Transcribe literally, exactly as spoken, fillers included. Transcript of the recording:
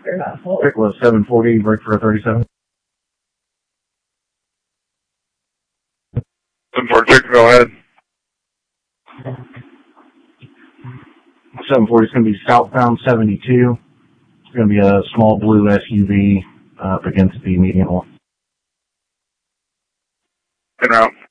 Pick was seven forty, break for a thirty-seven. seven forty-six, go ahead. seven forty is going to be southbound seventy-two. It's going to be a small blue S U V uh, up against the median one. En route.